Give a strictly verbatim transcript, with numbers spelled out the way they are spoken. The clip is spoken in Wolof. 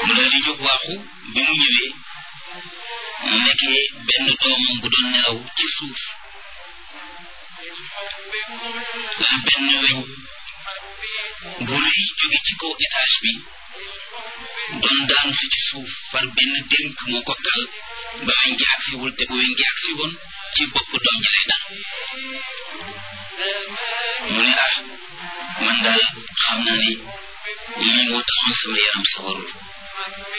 mu daal di jóg waaxu bi mu ñëwee nekkee benn doomam bu doon nelaw ci suuf la benn weñ bu rëy jóge ci kaw étage bi doon daanu si ci suuf far benn dénk moo ko kal ba weñ gi agsiwul te bu weñ gi agsi woon ci bopp doom ji lay dal mu ne ah man daal xam naa ni lii moo taxoon sama yaram sawarul